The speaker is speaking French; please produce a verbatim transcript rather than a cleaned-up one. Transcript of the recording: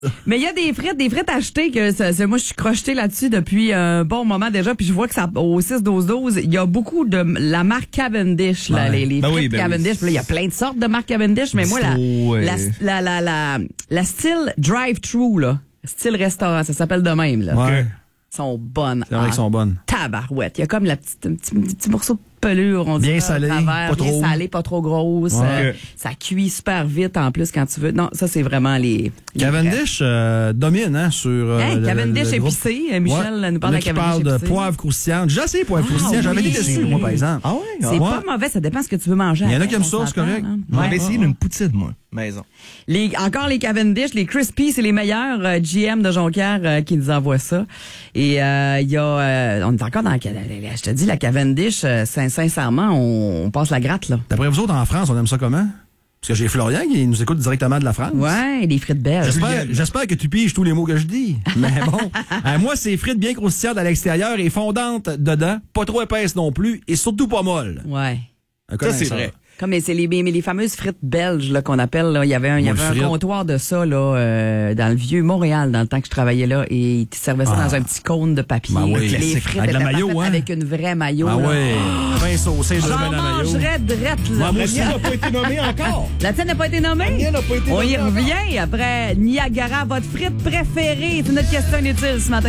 Mais il y a des frites, des frites achetées que ça, ça- moi je suis crochetée là-dessus depuis un bon moment déjà, puis je vois que ça au six douze douze, il y a beaucoup de la marque Cavendish là, Ouais. les, les Ben frites oui, ben Cavendish. oui. Puis là, il y a plein de sortes de marques Cavendish, mais moi la Bistrot, la, euh, la la la la style drive-thru là, style restaurant, ça s'appelle de même là. Ouais. Sont bonnes. C'est vrai qu'elles sont bonnes. Tabarouette, il y a comme la petite un petit, un petit morceau de pelure, on dit Bien à salé, travers, pas bien trop. salé, pas trop grosse. Ouais. euh, Ok. ça cuit super vite en plus quand tu veux. Non, ça c'est vraiment les, les Cavendish euh, domine hein, sur... Euh, Hey, le- Cavendish le groupe. épicé. Euh, Michel Ouais. nous parle Là, de qui Cavendish parle de épicé. poivre croustillant. J'ai essayé poivre Ah, croustillant. J'avais oui. été déçu, moi, par exemple. Ah ouais? C'est pas mauvais, ça dépend ce que tu veux manger. Il y en a après, qui aiment on ça, c'est s'entend, correct. hein. On Ouais. va essayer d'une poutine, moi, maison. Les, encore les Cavendish, les Crispy, c'est les meilleurs. euh, G M de Jonquière euh, qui nous envoie ça. Et euh, il y a, euh, on est encore dans, la, je te dis, la Cavendish. Euh, sin- sincèrement, on, on passe la gratte là. D'après vous autres, en France, on aime ça comment? Parce que j'ai Florian qui nous écoute directement de la France. Ouais, les frites belges. J'espère, j'espère que tu piges tous les mots que je dis. Mais bon, euh, moi, c'est frites bien croustillantes à l'extérieur et fondantes dedans, pas trop épaisses non plus et surtout pas molles. Ouais. Un Ça, c'est connaisseur. vrai. Comme mais c'est les mais les fameuses frites belges là qu'on appelle là, il y avait un il y Moule avait un frite. comptoir de ça là euh, dans le vieux Montréal dans le temps que je travaillais là et ils te servaient ça Ah. dans un petit cône de papier. Ben oui, les classique. frites Avec la étaient mayo, parfaites hein? avec une vraie mayo. Ah là. ouais, pain saucé, je le J'en mets dans la mayo. mangerais drette là. Moi aussi. n'a pas été nommé encore. La tienne n'a pas été nommée? La mienne n'a pas été On y nommée encore. revient après Niagara, votre frite préférée. C'est notre question inutile ce matin.